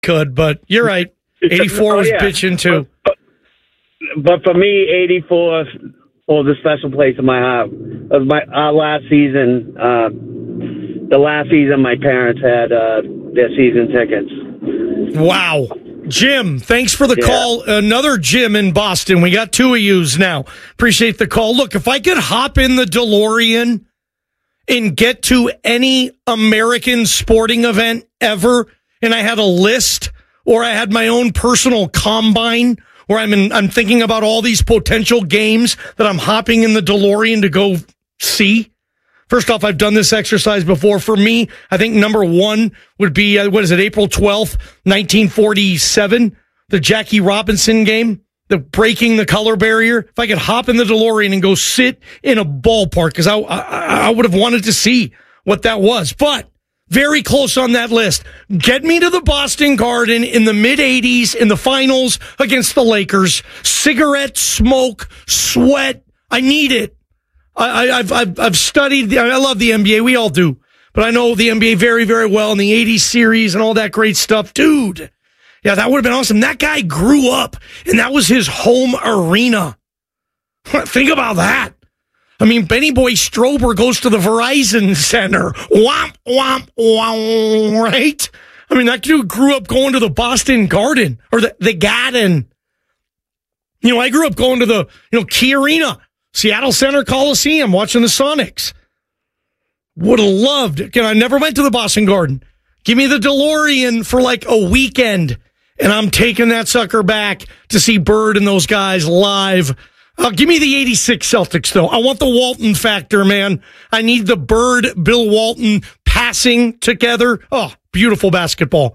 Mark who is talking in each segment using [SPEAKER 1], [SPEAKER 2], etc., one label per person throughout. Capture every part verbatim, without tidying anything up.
[SPEAKER 1] could, but you're right. eighty-four was oh, yeah. bitching too.
[SPEAKER 2] But, but for me, eighty-four holds a special place in my heart. It was my our last season. Uh, the last season my parents had uh, their season tickets.
[SPEAKER 1] Wow. Jim, thanks for the yeah. call. Another Jim in Boston. We got two of yous now. Appreciate the call. Look, if I could hop in the DeLorean and get to any American sporting event ever, and I had a list, or I had my own personal combine where I'm in, I'm thinking about all these potential games that I'm hopping in the DeLorean to go see. First off, I've done this exercise before. For me, I think number one would be, uh, what is it, April twelfth, nineteen forty-seven, the Jackie Robinson game, the breaking the color barrier. If I could hop in the DeLorean and go sit in a ballpark, because I, I, I would have wanted to see what that was. But very close on that list. Get me to the Boston Garden in the mid-eighties in the finals against the Lakers. Cigarette smoke, sweat. I need it. I, I've, I've, I've studied, I love the N B A, we all do, but I know the N B A very, very well, and the eighties series and all that great stuff. Dude, yeah, that would have been awesome. That guy grew up, and that was his home arena. Think about that. I mean, Benny Boy Strober goes to the Verizon Center. Womp, womp, womp, right? I mean, that dude grew up going to the Boston Garden, or the, the Garden. You know, I grew up going to the, you know, Key Arena. Seattle Center Coliseum, watching the Sonics. Would have loved it. Again, I never went to the Boston Garden. Give me the DeLorean for like a weekend, and I'm taking that sucker back to see Bird and those guys live. Uh, give me the eighty-six Celtics, though. I want the Walton factor, man. I need the Bird, Bill Walton passing together. Oh, beautiful basketball.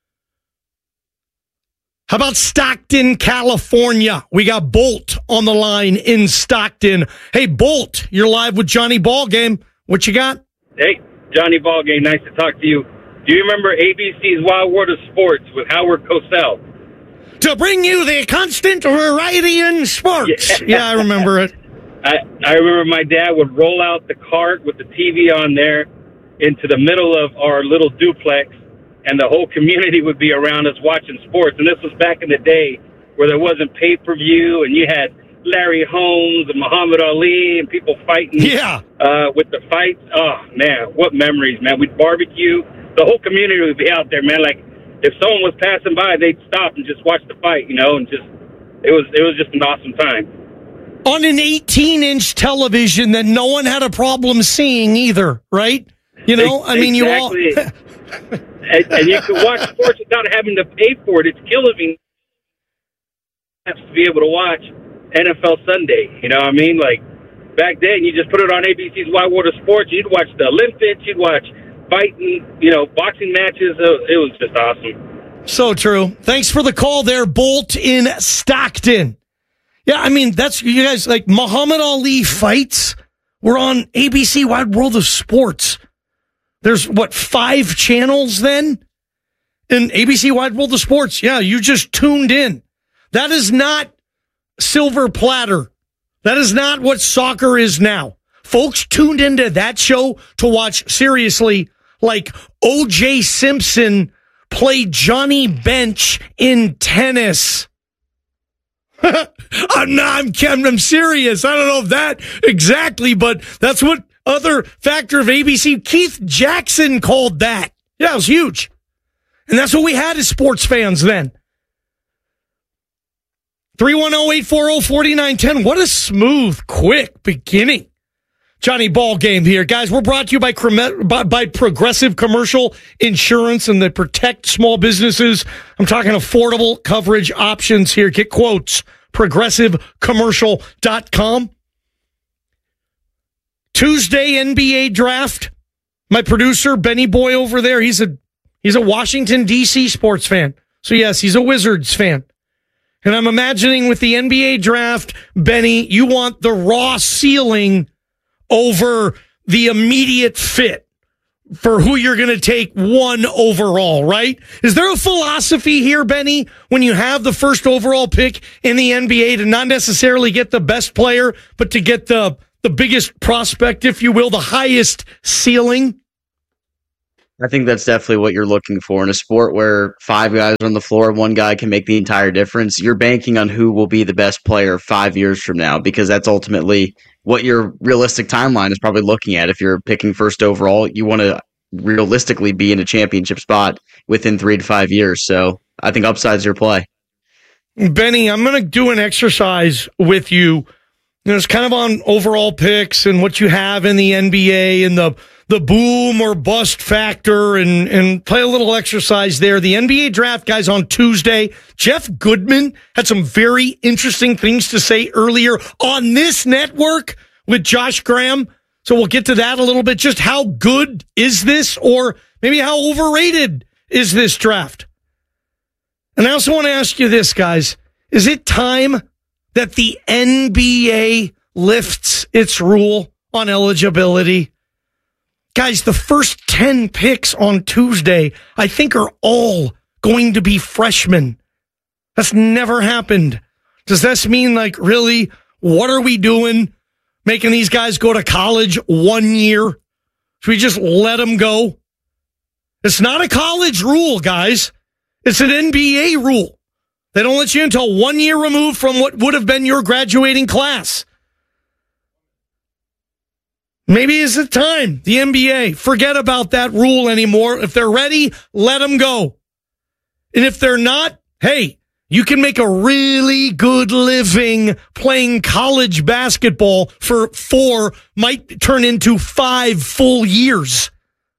[SPEAKER 1] How about Stockton, California? We got Bolt on the line in Stockton. Hey, Bolt, you're live with Johnny Ballgame. What you got?
[SPEAKER 3] Hey, Johnny Ballgame, nice to talk to you. Do you remember A B C's Wild World of Sports with Howard Cosell?
[SPEAKER 1] To bring you the constant variety in sports. Yeah, yeah I remember it.
[SPEAKER 3] I, I remember my dad would roll out the cart with the T V on there into the middle of our little duplex, and the whole community would be around us watching sports. And this was back in the day where there wasn't pay-per-view, and you had Larry Holmes and Muhammad Ali and people fighting
[SPEAKER 1] yeah.
[SPEAKER 3] uh, with the fights. Oh, man, what memories, man. We'd barbecue. The whole community would be out there, man. Like, if someone was passing by, they'd stop and just watch the fight, you know, and just, it was, it was just an awesome time.
[SPEAKER 1] On an eighteen-inch television that no one had a problem seeing either, right? You know, I mean,
[SPEAKER 3] exactly.
[SPEAKER 1] you all...
[SPEAKER 3] and, and you could watch sports without having to pay for it. It's killing me to be able to watch N F L Sunday. You know what I mean? Like, back then, you just put it on A B C's Wide World of Sports. You'd watch the Olympics. You'd watch fighting, you know, boxing matches. It was just awesome.
[SPEAKER 1] So true. Thanks for the call there, Bolt in Stockton. Yeah, I mean, that's, you guys, like, Muhammad Ali fights were on A B C Wide World of Sports. There's, what, five channels then? In A B C Wide World of Sports. Yeah, you just tuned in. That is not silver platter. That is not what soccer is now. Folks tuned into that show to watch, seriously, like O J Simpson play Johnny Bench in tennis. I'm not, I'm, I'm serious. I don't know if that exactly, but that's what other factor of A B C. Keith Jackson called that. Yeah, it was huge. And that's what we had as sports fans then. three one zero, eight four zero, four nine one zero. What a smooth, quick beginning. Johnny Ballgame here. Guys, we're brought to you by, by, by Progressive Commercial Insurance, and they protect small businesses. I'm talking affordable coverage options here. Get quotes. progressive commercial dot com. Tuesday N B A draft. My producer, Benny Boy over there, he's a he's a Washington, D C sports fan. So yes, he's a Wizards fan. And I'm imagining with the N B A draft, Benny, you want the raw ceiling over the immediate fit for who you're going to take one overall, right? Is there a philosophy here, Benny, when you have the first overall pick in the N B A to not necessarily get the best player, but to get the, the biggest prospect, if you will, the highest ceiling?
[SPEAKER 4] I think that's definitely what you're looking for in a sport where five guys are on the floor, one guy can make the entire difference. You're banking on who will be the best player five years from now, because that's ultimately what your realistic timeline is probably looking at. If you're picking first overall, you want to realistically be in a championship spot within three to five years. So I think upside's your play.
[SPEAKER 1] Benny, I'm going to do an exercise with you. You know, it's kind of on overall picks and what you have in the N B A and the the boom or bust factor, and, and play a little exercise there. The N B A draft, guys, on Tuesday. Jeff Goodman had some very interesting things to say earlier on this network with Josh Graham. So we'll get to that a little bit. Just how good is this, or maybe how overrated is this draft? And I also want to ask you this, guys. Is it time that the N B A lifts its rule on eligibility? Guys, the first ten picks on Tuesday, I think, are all going to be freshmen. That's never happened. Does this mean, like, really, what are we doing? Making these guys go to college one year? Should we just let them go? It's not a college rule, guys. It's an N B A rule. They don't let you until one year removed from what would have been your graduating class. Maybe it's the time, the N B A, forget about that rule anymore. If they're ready, let them go. And if they're not, hey, you can make a really good living playing college basketball for four, might turn into five full years.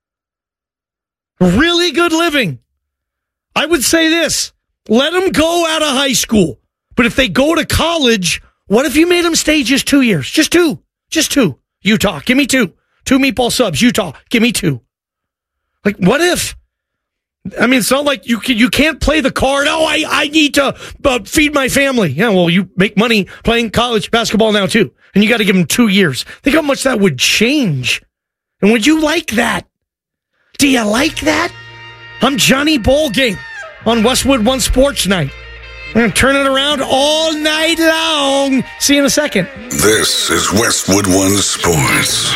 [SPEAKER 1] Really good living. I would say this, let them go out of high school. But if they go to college, what if you made them stay just two years? Just two. Just two. Utah, give me two. Two meatball subs. Utah, give me two. Like, what if? I mean, it's not like you can, you can't play the card. Oh, I, I need to uh, feed my family. Yeah, well, you make money playing college basketball now, too. And you got to give them two years. Think how much that would change. And would you like that? Do you like that? I'm Johnny Ballgame on Westwood One Sports Night. I'm going to turn it around all night long. See you in a second.
[SPEAKER 5] This is Westwood One Sports.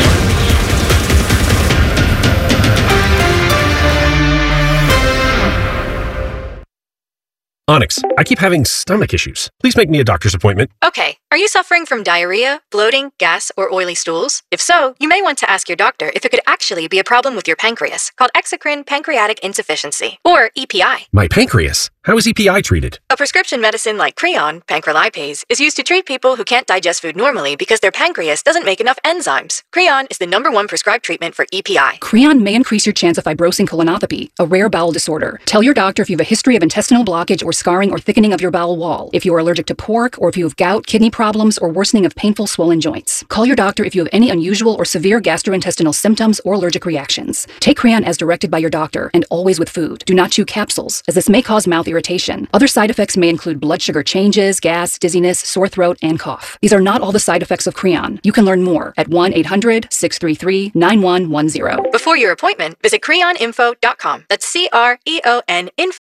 [SPEAKER 6] Onyx, I keep having stomach issues. Please make me a doctor's appointment.
[SPEAKER 7] Okay. Are you suffering from diarrhea, bloating, gas, or oily stools? If so, you may want to ask your doctor if it could actually be a problem with your pancreas, called exocrine pancreatic insufficiency, or E P I.
[SPEAKER 6] My pancreas? How is E P I treated?
[SPEAKER 7] A prescription medicine like Creon, pancrelipase, is used to treat people who can't digest food normally because their pancreas doesn't make enough enzymes. Creon is the number one prescribed treatment for E P I.
[SPEAKER 8] Creon may increase your chance of fibrosing colonopathy, a rare bowel disorder. Tell your doctor if you have a history of intestinal blockage or scarring or thickening of your bowel wall, if you are allergic to pork, or if you have gout, kidney problems, or worsening of painful swollen joints. Call your doctor if you have any unusual or severe gastrointestinal symptoms or allergic reactions. Take Creon as directed by your doctor, and always with food. Do not chew capsules, as this may cause mouth irritation. Other side effects may include blood sugar changes, gas, dizziness, sore throat, and cough. These are not all the side effects of Creon. You can learn more at one eight hundred, six three three, nine one one zero.
[SPEAKER 7] Before your appointment, visit creon info dot com. That's C R E O N info.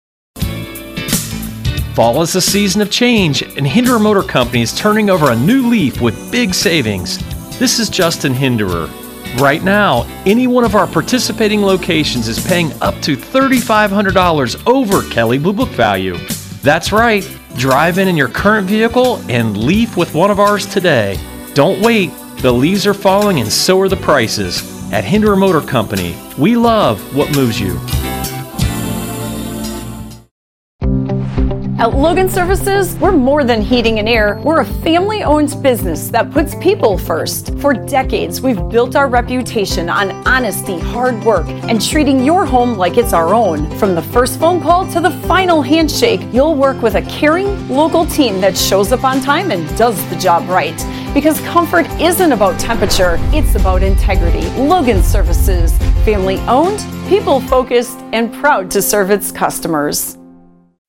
[SPEAKER 9] Fall is a season of change, and Hinderer Motor Company is turning over a new leaf with big savings. This is Justin Hinderer. Right now, any one of our participating locations is paying up to three thousand five hundred dollars over Kelley Blue Book value. That's right. Drive in in your current vehicle and leaf with one of ours today. Don't wait. The leaves are falling and so are the prices. At Hinderer Motor Company, we love what moves you.
[SPEAKER 10] At Logan Services, we're more than heating and air. We're a family-owned business that puts people first. For decades, we've built our reputation on honesty, hard work, and treating your home like it's our own. From the first phone call to the final handshake, you'll work with a caring, local team that shows up on time and does the job right. Because comfort isn't about temperature, it's about integrity. Logan Services, family-owned, people-focused, and proud to serve its customers.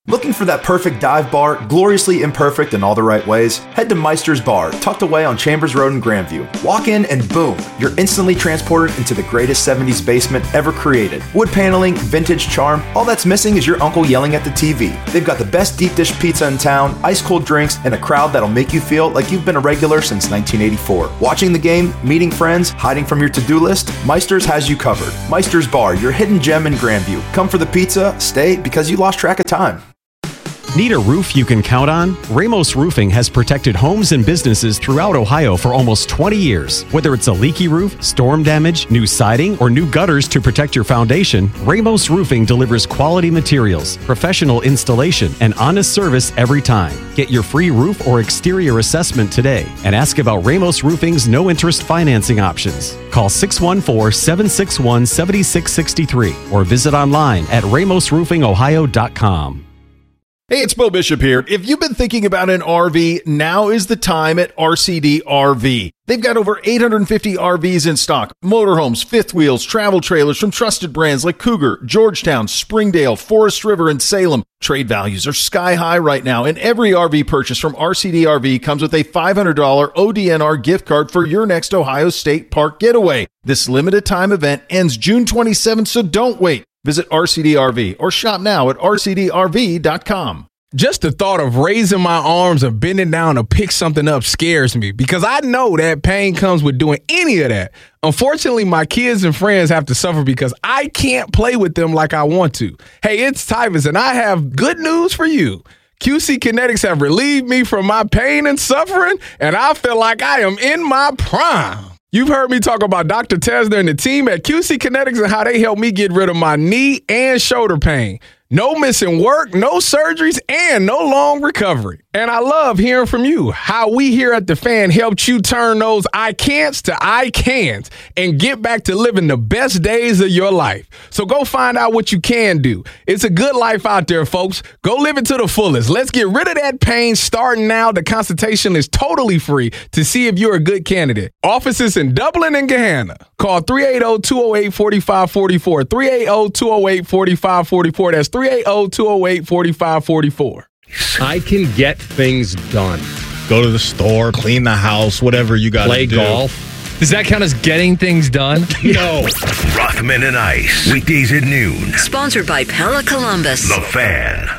[SPEAKER 11] Looking for that perfect dive bar, gloriously imperfect in all the right ways? Head to Meister's Bar, tucked away on Chambers Road in Grandview. Walk in and boom, you're instantly transported into the greatest seventies basement ever created. Wood paneling, vintage charm, all that's missing is your uncle yelling at the T V. They've got the best deep dish pizza in town, ice cold drinks, and a crowd that'll make you feel like you've been a regular since nineteen eighty-four. Watching the game, meeting friends, hiding from your to-do list, Meister's has you covered. Meister's Bar, your hidden gem in Grandview. Come for the pizza, stay because you lost track of time.
[SPEAKER 12] Need a roof you can count on? Ramos Roofing has protected homes and businesses throughout Ohio for almost twenty years. Whether it's a leaky roof, storm damage, new siding, or new gutters to protect your foundation, Ramos Roofing delivers quality materials, professional installation, and honest service every time. Get your free roof or exterior assessment today and ask about Ramos Roofing's no-interest financing options. Call six one four, seven six one, seven six six three or visit online at ramos roofing ohio dot com.
[SPEAKER 13] Hey, it's Bo Bishop here. If you've been thinking about an R V, now is the time at R C D R V. They've got over eight hundred fifty R Vs in stock, motorhomes, fifth wheels, travel trailers from trusted brands like Cougar, Georgetown, Springdale, Forest River, and Salem. Trade values are sky high right now, and every R V purchase from R C D R V comes with a five hundred dollars O D N R gift card for your next Ohio State Park getaway. This limited time event ends June twenty-seventh, so don't wait. Visit R C D R V or shop now at R C D R V dot com.
[SPEAKER 14] Just the thought of raising my arms or bending down to pick something up scares me because I know that pain comes with doing any of that. Unfortunately, my kids and friends have to suffer because I can't play with them like I want to. Hey, it's Tyvus, and I have good news for you. Q C Kinetics have relieved me from my pain and suffering, and I feel like I am in my prime. You've heard me talk about Doctor Tesner and the team at Q C Kinetics and how they helped me get rid of my knee and shoulder pain. No missing work, no surgeries, and no long recovery. And I love hearing from you, how we here at The Fan helped you turn those I can'ts to I can'ts and get back to living the best days of your life. So go find out what you can do. It's a good life out there, folks. Go live it to the fullest. Let's get rid of that pain starting now. The consultation is totally free to see if you're a good candidate. Offices in Dublin and Gahanna. Call three eight zero, two zero eight, four five four four, three eight zero, two zero eight, four five four four. That's three eight zero, two zero eight, four five four four.
[SPEAKER 15] I can get things done. Go to the store, clean the house, whatever you got to do. Play golf.
[SPEAKER 16] Does that count as getting things done?
[SPEAKER 15] No.
[SPEAKER 17] Rothman and Ice, weekdays at noon.
[SPEAKER 18] Sponsored by Pella Columbus.
[SPEAKER 17] The Fan.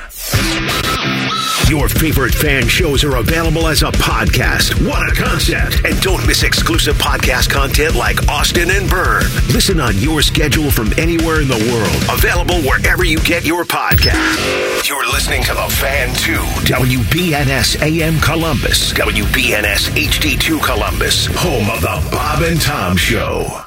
[SPEAKER 17] Your favorite fan shows are available as a podcast. What a concept. And don't miss exclusive podcast content like Austin and Byrne. Listen on your schedule from anywhere in the world. Available wherever you get your podcast. You're listening to The Fan two. W B N S A M Columbus. W B N S H D two Columbus. Home of the Bob and Tom Show.